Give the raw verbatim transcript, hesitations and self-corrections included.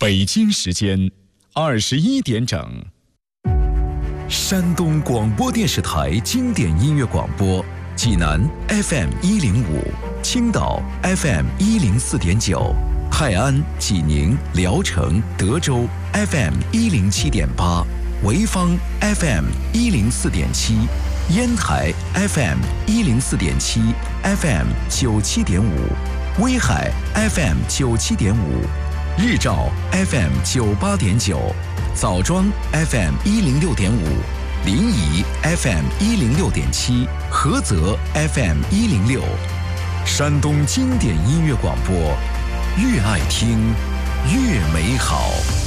北京时间二十一点整。 山东广播电视台经典音乐广播，济南 F M 一零五，青岛 F M 一零四点九，泰安、济宁、聊城、德州 F M 一零七点八，潍坊 F M 一零四点七，烟台 F M 一零四点七 ，F M 九七点五，威海 F M 九七点五，日照 F M 九八点九，枣庄 F M 一零六点五，临沂 F M 一零六点七，菏泽 F M 一零六。山东经典音乐广播，越爱听越美好。